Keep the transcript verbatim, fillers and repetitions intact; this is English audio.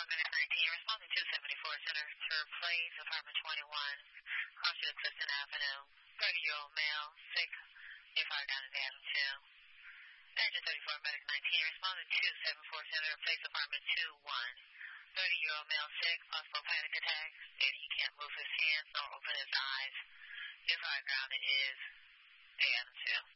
Medic nineteen, responding to seventy-four Center, Third Place, apartment twenty-one, Crossfield Clifton Avenue, thirty-year-old male, sick, near fire down in Adam two. Engine thirty-four Medic nineteen, responding to seventy-four Center, Place, apartment two one, thirty-year-old male, sick, possible panic attack, stating he can't move his hands nor open his eyes. Near fire ground is Adam two.